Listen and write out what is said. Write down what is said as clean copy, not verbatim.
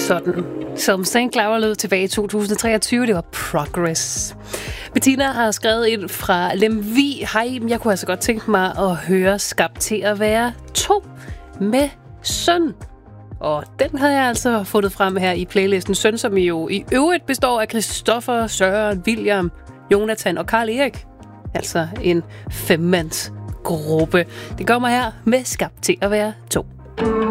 sådan, som St. Cloud lød tilbage i 2023. Det var Progress. Bettina har skrevet ind fra Lemvig. Hej, jeg kunne altså godt tænke mig at høre Skabt til at være 2 med Søn. Og den havde jeg altså fundet frem her i playlisten. Søn, som jo i øvrigt består af Christoffer, Søren, William, Jonathan og Karl Erik. Altså en 5-mands gruppe. Det kommer her med Skabt til at være 2.